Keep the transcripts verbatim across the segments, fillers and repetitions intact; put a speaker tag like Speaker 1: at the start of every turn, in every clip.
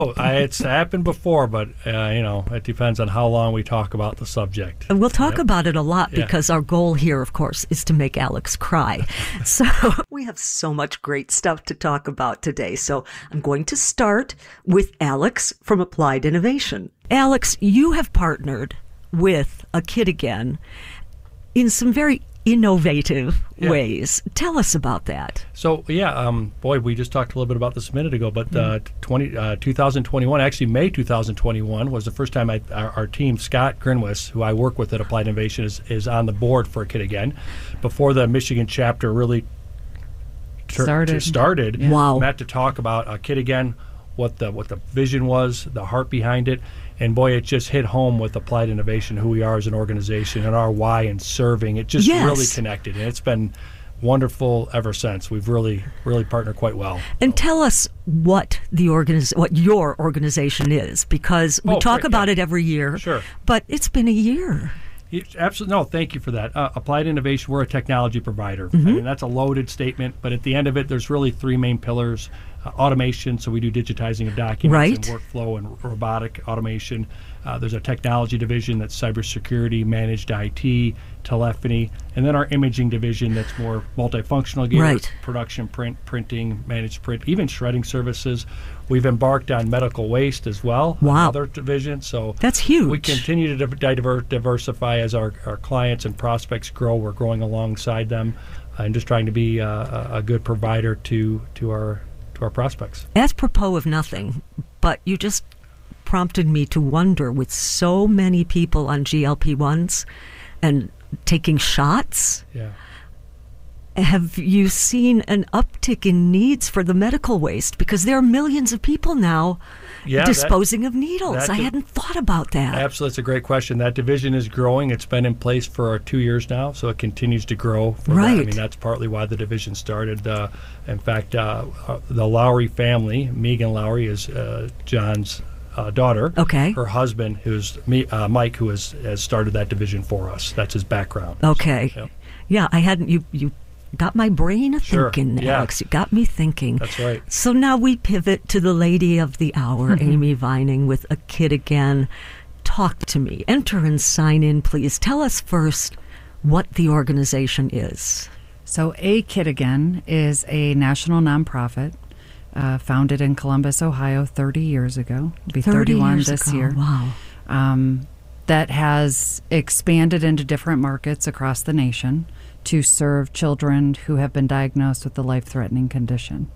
Speaker 1: Oh, I, it's happened before, but uh, you know, it depends on how long we talk about the subject.
Speaker 2: And we'll talk
Speaker 1: Yep.
Speaker 2: about it a lot
Speaker 1: Yeah.
Speaker 2: because our goal here, of course, is to make Alex cry. So we have so much great stuff to talk about today. So I'm going to start with Alex from Applied Innovation. Alex, you have partnered with A Kid Again in some very innovative
Speaker 1: Yeah.
Speaker 2: ways. Tell us about that.
Speaker 1: So yeah, um, boy, we just talked a little bit about this a minute ago, but uh, twenty, uh, twenty twenty-one, actually May twenty twenty-one was the first time I, our, our team, Scott Grinwis, who I work with at Applied Innovation, is, is on the board for A Kid Again. Before the Michigan chapter really ter-
Speaker 3: Started.
Speaker 1: started
Speaker 2: Yeah. Wow.
Speaker 1: met to talk about A Kid Again, what the what the vision was, the heart behind it. And boy, it just hit home with Applied Innovation, who we are as an organization, and our why in serving. It just
Speaker 2: Yes.
Speaker 1: really connected, and it's been wonderful ever since. We've really, really partnered quite well.
Speaker 2: And tell us what the organiz- what your organization is, because we
Speaker 1: Oh,
Speaker 2: talk
Speaker 1: great,
Speaker 2: about
Speaker 1: yeah.
Speaker 2: it every year.
Speaker 1: Sure.
Speaker 2: But it's been a year.
Speaker 1: It's absolutely no. Thank you for that. Uh, Applied Innovation, we're a technology provider. I mean, that's a loaded statement, but at the end of it, there's really three main pillars: uh, automation. So we do digitizing of documents
Speaker 2: Right.
Speaker 1: and workflow and robotic automation. Uh, there's a technology division that's cybersecurity, managed I T, telephony, and then our imaging division that's more multifunctional gear,
Speaker 2: Right.
Speaker 1: production, print, printing, managed print, even shredding services. We've embarked on medical waste as well.
Speaker 2: Wow.
Speaker 1: Another division. So
Speaker 2: That's huge.
Speaker 1: we continue to div- diver- diversify as our, our clients and prospects grow. We're growing alongside them, uh, and just trying to be uh, a, a good provider to to our to our prospects.
Speaker 2: Apropos of nothing, but you just prompted me to wonder, with so many people on G L P ones and taking shots,
Speaker 1: Yeah.
Speaker 2: have you seen an uptick in needs for the medical waste? Because there are millions of people now
Speaker 1: Yeah, that-
Speaker 2: disposing of needles.
Speaker 1: that's
Speaker 2: I
Speaker 1: a-
Speaker 2: hadn't thought about that.
Speaker 1: Absolutely, it's a great question. That division is growing. It's been in place for two years now, so it continues to grow. For that. I
Speaker 2: Right.
Speaker 1: mean, that's partly why the division started. Uh, in fact, uh, uh, the Lowry family, Megan Lowry, is uh, John's uh, daughter.
Speaker 2: Okay.
Speaker 1: Her husband, who's me, uh, Mike, who has, has started that division for us. That's his background.
Speaker 2: Okay.
Speaker 1: So, yeah.
Speaker 2: Yeah, I hadn't. You you got my brain
Speaker 1: Sure,
Speaker 2: thinking,
Speaker 1: yeah.
Speaker 2: Alex. You got me thinking.
Speaker 1: That's right.
Speaker 2: So now we pivot to the lady of the hour, Amy Vining, with A Kid Again. Talk to me. Enter and sign in, please. Tell us first what the organization is.
Speaker 3: So A Kid Again is a national nonprofit uh, founded in Columbus, Ohio thirty years ago. It'll be
Speaker 2: thirty
Speaker 3: thirty-one
Speaker 2: years
Speaker 3: this
Speaker 2: ago.
Speaker 3: year.
Speaker 2: Wow.
Speaker 3: Um, that has expanded into different markets across the nation to serve children who have been diagnosed with a life-threatening condition.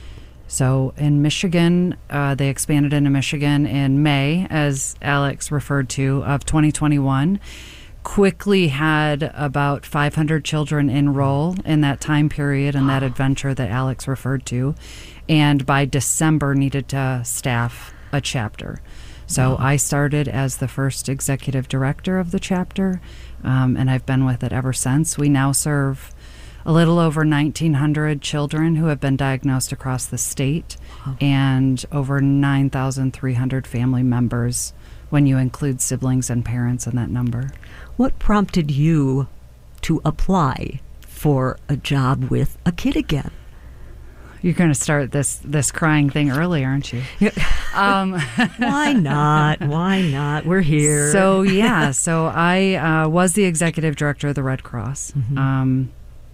Speaker 3: So in Michigan, uh, they expanded into Michigan in May, as Alex referred to, of twenty twenty-one. Quickly had about five hundred children enroll in that time period and that adventure that Alex referred to. And by December needed to staff a chapter. So I started as the first executive director of the chapter, um, and I've been with it ever since. We now serve a little over nineteen hundred children who have been diagnosed across the state, and over nine thousand three hundred family members when you include siblings and parents in that number.
Speaker 2: What prompted you to apply for a job with A Kid Again?
Speaker 3: You're going to start this this crying thing early, aren't you? um,
Speaker 2: Why not? Why not? We're here.
Speaker 3: So, yeah, so I uh, was the executive director of the Red Cross.
Speaker 2: Mhm.
Speaker 3: Um,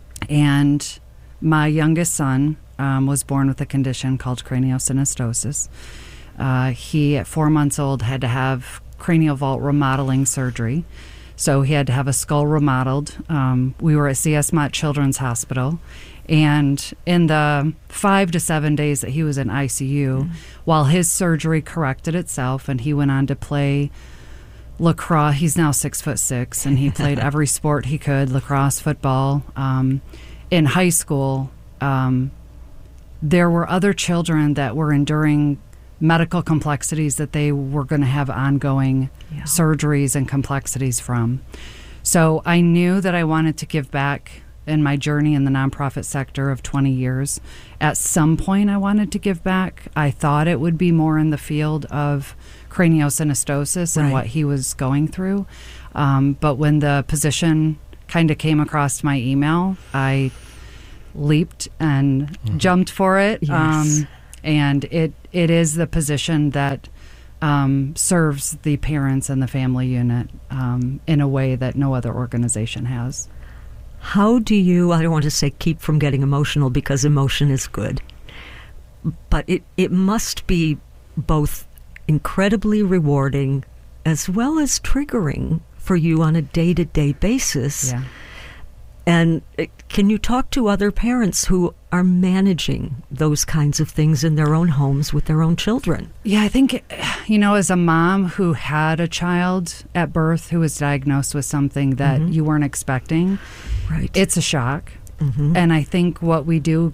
Speaker 3: and my youngest son um, was born with a condition called craniosynostosis. Uh, he, at four months old, had to have cranial vault remodeling surgery. So he had to have a skull remodeled. Um, we were at C S Mott Children's Hospital. And in the five to seven days that he was in I C U,
Speaker 2: Mm.
Speaker 3: while his surgery corrected itself and he went on to play lacrosse, he's now six foot six, and he played every sport he could, lacrosse, football. Um, in high school, um, there were other children that were enduring medical complexities that they were going to have ongoing
Speaker 2: Yeah.
Speaker 3: surgeries and complexities from. So I knew that I wanted to give back in my journey in the nonprofit sector of twenty years. At some point I wanted to give back. I thought it would be more in the field of craniosynostosis and
Speaker 2: Right.
Speaker 3: what he was going through. Um, but when the position kind of came across my email, I leaped and jumped for it.
Speaker 2: Yes.
Speaker 3: Um, and it it is the position that um, serves the parents and the family unit um, in a way that no other organization has.
Speaker 2: How do you, I don't want to say keep from getting emotional because emotion is good, but it, it must be both incredibly rewarding as well as triggering for you on a day-to-day basis.
Speaker 3: Yeah.
Speaker 2: And uh, can you talk to other parents who are managing those kinds of things in their own homes with their own children?
Speaker 3: Yeah, I think, you know, as a mom who had a child at birth who was diagnosed with something that
Speaker 2: Mhm.
Speaker 3: you weren't expecting,
Speaker 2: Right.
Speaker 3: it's a shock.
Speaker 2: Mhm.
Speaker 3: And I think what we do